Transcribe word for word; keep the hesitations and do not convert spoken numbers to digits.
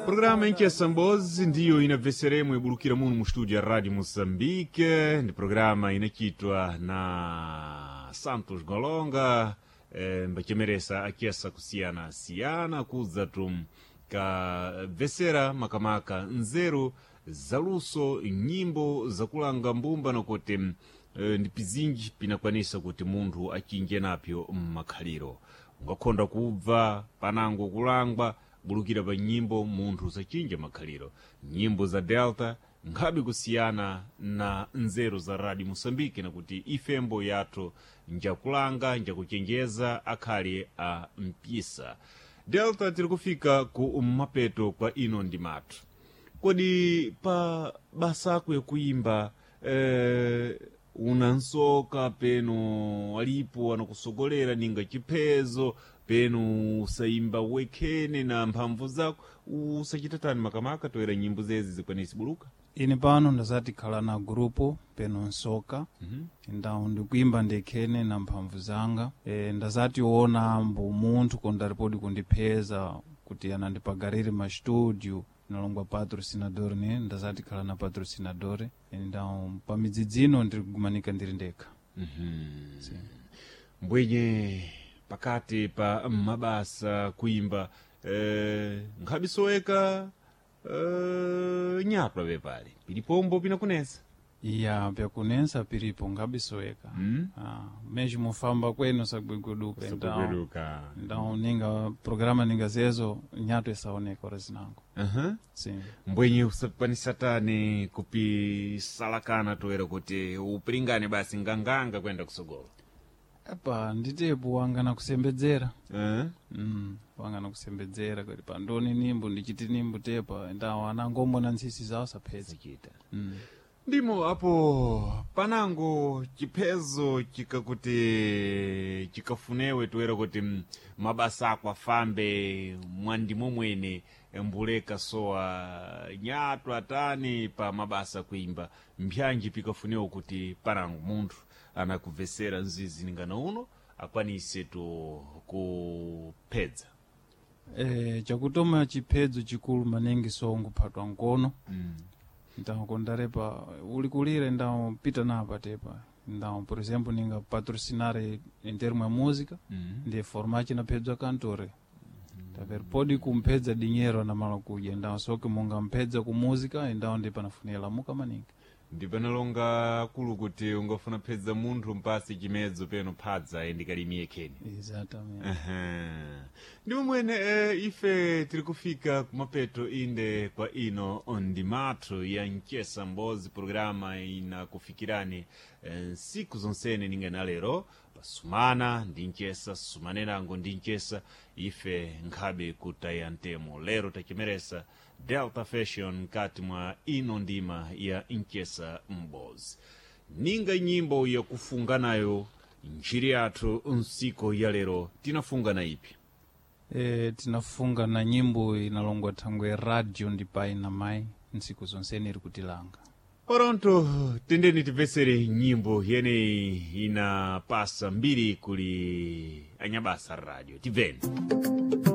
Programa Inchessa Mbozi ndiyo inabveseremo ibulukira muno mu studio ya Radio Moçambique. Ndi programa inachitwa na Santos Golonga e, mbachemeresa akiasa kusiyana siyana kuza tum ka vesera makamaka nzeru zaluso nyimbo zakulanga mbumba nokote e, ndi pizinji pinakwanisa kuti munthu achinje napyo mmakhaliro ungakhonda kubva panango kulangwa bulukira pa nyimbo munthu sachinja makhaliro nyimbo za Delta nkhabe kusiyana na nzeru za Radio Moçambique na kuti ifembo yathu njakulanga njakuchenjeza akhali a mpisa Delta tiri kufika ku mapeto kwa ino ndi matu kodi pa basako yakuimba eh, unansoka peno walipo wanakusogolera ninga chipezo peno usaimba wekene na mphamvu zako usachitatani makamaka toera nyimbo zezi zikwanisi buluka ine pano ndazati khala na grupo peno nsoka mm -hmm. Ndao ndikuimba ndekene na mphamvu zanga e, ndazati ona mbu munthu kondaripodi kundipeza kuti anandipagarire ma studio nalongwa patrocinador ne ndazati khala na patrocinador ndao pamidzidzino ndikugumanika ndiri ndeka mhm si. Mbwenye pakati pa mabasa kuimba eh nkhabisoweka eh nyapra bepali pilipombo pinakunesa iya pyakunensa pilipo ngabisoweka mm? ah meji mufamba kwenu sagweguduka ndao ndao ninga programa ninga zezo nyato esaoneka orazinango aha uh -huh. si mbwenye usapanisatani kupi salakana toera kuti upringane basi nganganga kwenda kusogolo apa nditepo wangana kusembedzera eh uh -huh. mm wangana kusembedzera kuti pandoni nimbo ndichiti nimbo tepa ndao anangomona nsisi zawo sapeza chita mm ndimo apo panango chipezo chikakuti chikafunewe toera kuti mabasa akwa fambe mwandimo mwene mbuleka soa nyato atani pa mabasa kuimba mbyanji pikafunewe kuti panango munthu anakuvesera nzizi ningana uno akwanise to kupedza eh chakutoma chipedzo chikulu manengi songo phatwa nkono mm. Então kondarepa ulikulire ndao pita napa tepa ndao por exemplo ninga patrocinar em termo de música mm -hmm. de formar na pedza cantore mm -hmm. Taver pode kumpedza dinheiro na malakuja ndao soke munga mpedza ku música ndao ndi panafunela muka maninga ndipanalonga kulu kuti ungafuna pedza munthu mpasi chimedzo peno phadza endikalimie keni exatamente aha ndimo mwene eh, ife tiri kufika kumapeto inde kwa ino ondimatu ya Inchessa Mbozi programa inakufikirani eh, siku zonsene ningana lero pasumana ndi Inchessa sumanenango ndi Inchessa ife nkhabe kutaya ntemo lero tachimeresa Delta Fashion kati mwa ino ndima ya Inchessa Mbozi ninga nyimbo ya kufunga nayo nchiri yathu nsiko ya lero tinafunga na ipi e, tinafunga na nyimbo inalongwa thangwe radio ndipai na mai nsiku zonsene iri kutilanga Oronto tendeni tivesere nyimbo yene inapasa mbiri kuli anyabasa radio tiveni